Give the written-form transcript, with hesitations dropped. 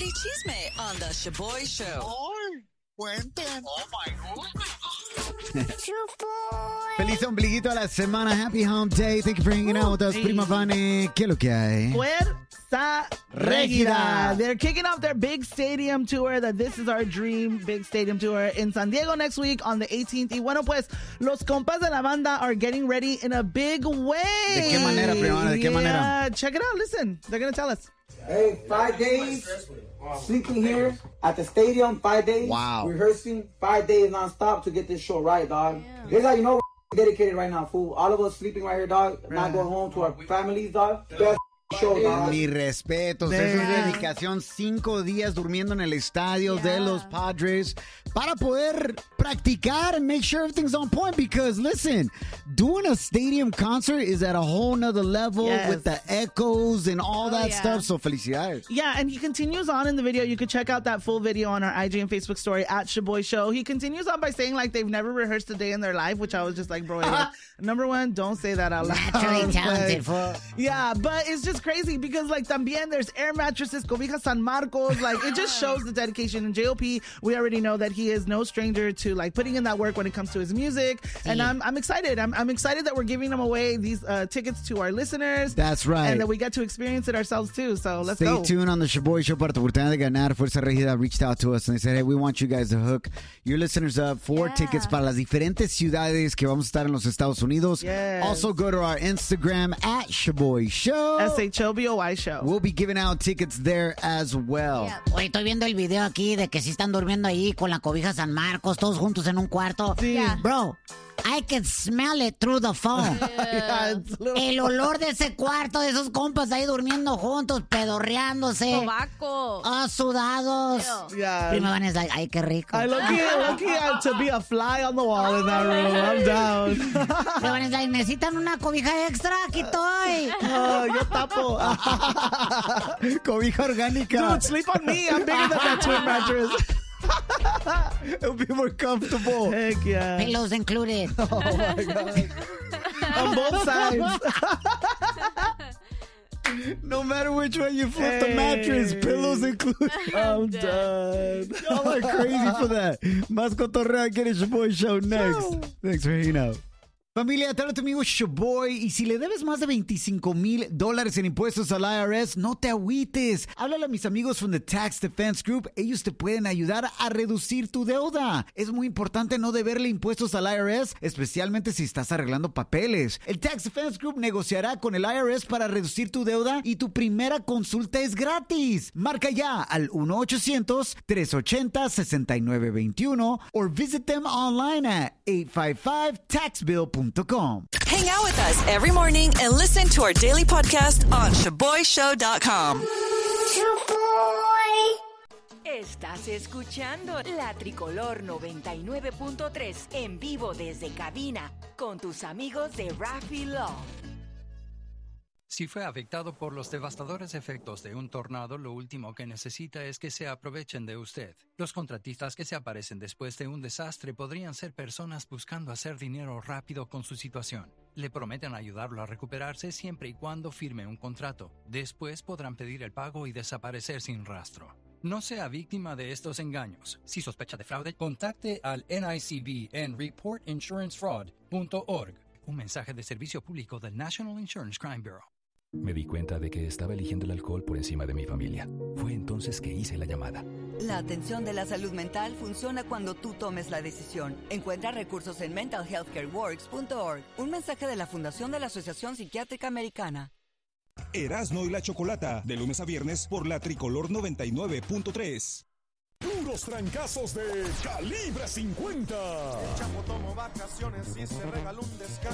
celebrity chisme on the Shaboy Show. ¡Ay! Cuenten. Oh my goodness. Feliz ombliguito a la semana. Happy Hump Day. Thank you for hanging out with us, Prima Vane. ¿Qué es lo que hay? Fuerza Regida. They're kicking off their big stadium tour, that This Is Our Dream big stadium tour in San Diego next week on the 18th. Y bueno, pues, los compas de la banda are getting ready in a big way. ¿De qué manera, Prima? ¿De qué manera? Check it out. Listen. They're going to tell us. Hey, 5 days sleeping here at the stadium, 5 days. Wow. Rehearsing, 5 days nonstop to get this show right, dog. Here's how you know we're dedicated right now, fool. All of us sleeping right here, dog. Not going home to our families, dog. Best show, dog. Mi respeto. Eso es dedicación. 5 días durmiendo en el estadio de los Padres para poder practicar and make sure everything's on point. Because, listen, doing a stadium concert is at a whole nother level with the echoes and all that stuff. So, felicidades. Yeah, and he continues on in the video. You could check out that full video on our IG and Facebook story at Shaboy Show. He continues on by saying, like, they've never rehearsed a day in their life, which I was just like, bro, number one, don't say that out loud. Naturally talented, fool. Yeah, but it's just crazy because, like, también there's air mattresses, Cobijas San Marcos. Like, it just shows the dedication. And JOP, we already know that he is no stranger to, like, putting in that work when it comes to his music. And I'm excited. I'm excited that we're giving them away, these tickets to our listeners. That's right. And that we get to experience it ourselves, too. So let's go. Stay tuned on the Shaboy Show para tu oportunidad de ganar. Fuerza Regida reached out to us and they said, hey, we want you guys to hook your listeners up for tickets para las diferentes ciudades que vamos a estar en los Estados Unidos. Yes. Also, go to our Instagram at Shaboy Show. SHOBOY Show. We'll be giving out tickets there as well. Oye, estoy viendo el video aquí de que sí están durmiendo ahí con la cobija San Marcos, todos juntos en un cuarto. Sí. Bro, I can smell it through the phone. El olor de ese cuarto, de esos compas ahí durmiendo juntos, pedorreándose. Sobaco. Sudados. Yeah. Prima Van es like, ay, qué rico. I lucky to be a fly on the wall in that room. I'm down. Prima Van es like, necesitan una cobija extra, aquí estoy. Yo tapo. Cobija orgánica. Dude, sleep on me. I'm bigger than that twin mattress. It'll be more comfortable. Heck yeah. Pillows included. Oh my God. On both sides. No matter which way you flip the mattress, pillows included. I'm done. Y'all are crazy for that. Más cotorreo aquí en el Shaboy Show next. Thanks for hanging out. Familia, te habla tu amigo Shaboy, y si le debes más de $25,000 en impuestos al IRS, no te agüites. Háblale a mis amigos from the Tax Defense Group. Ellos te pueden ayudar a reducir tu deuda. Es muy importante no deberle impuestos al IRS, especialmente si estás arreglando papeles. El Tax Defense Group negociará con el IRS para reducir tu deuda y tu primera consulta es gratis. Marca ya al 1-800-380-6921 or visit them online at 855taxbill.com. Hang out with us every morning and listen to our daily podcast on ShaboyShow.com. Estás escuchando La Tricolor 99.3 en vivo desde cabina con tus amigos de Raffy Law. Si fue afectado por los devastadores efectos de un tornado, lo último que necesita es que se aprovechen de usted. Los contratistas que se aparecen después de un desastre podrían ser personas buscando hacer dinero rápido con su situación. Le prometen ayudarlo a recuperarse siempre y cuando firme un contrato. Después podrán pedir el pago y desaparecer sin rastro. No sea víctima de estos engaños. Si sospecha de fraude, contacte al NICB en reportinsurancefraud.org. Un mensaje de servicio público del National Insurance Crime Bureau. Me di cuenta de que estaba eligiendo el alcohol por encima de mi familia. Fue entonces que hice la llamada. La atención de la salud mental funciona cuando tú tomes la decisión. Encuentra recursos en mentalhealthcareworks.org. Un mensaje de la Fundación de la Asociación Psiquiátrica Americana. Erasmo y la Chocolata, de lunes a viernes por la Tricolor 99.3. Puros trancazos de calibre 50. El Chapo tomó vacaciones y se regaló un descanso.